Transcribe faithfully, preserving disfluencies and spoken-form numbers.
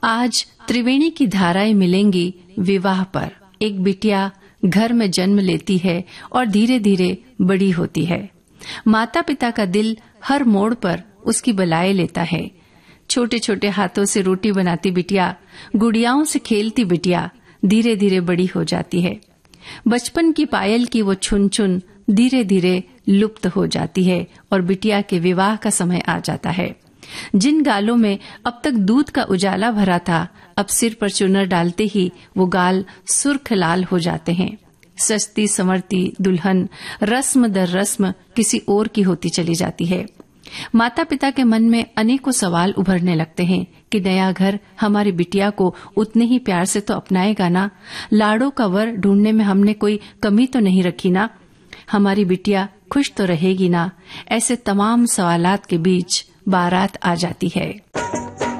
आज त्रिवेणी की धाराएं मिलेंगी विवाह पर। एक बिटिया घर में जन्म लेती है और धीरे धीरे बड़ी होती है। माता पिता का दिल हर मोड़ पर उसकी बलाए लेता है। छोटे छोटे हाथों से रोटी बनाती बिटिया, गुड़ियाओं से खेलती बिटिया धीरे धीरे बड़ी हो जाती है। बचपन की पायल की वो छुन छुन धीरे धीरे लुप्त हो जाती है और बिटिया के विवाह का समय आ जाता है। जिन गालों में अब तक दूध का उजाला भरा था, अब सिर पर चुनर डालते ही वो गाल सुर्ख लाल हो जाते हैं। सस्ती संवरती दुल्हन रस्म दर रस्म किसी और की होती चली जाती है। माता पिता के मन में अनेकों सवाल उभरने लगते हैं कि नया घर हमारी बिटिया को उतने ही प्यार से तो अपनाएगा ना, लाड़ों का वर ढूंढने में हमने कोई कमी तो नहीं रखी ना, हमारी बिटिया खुश तो रहेगी ना। ऐसे तमाम सवालात के बीच बारात आ जाती है।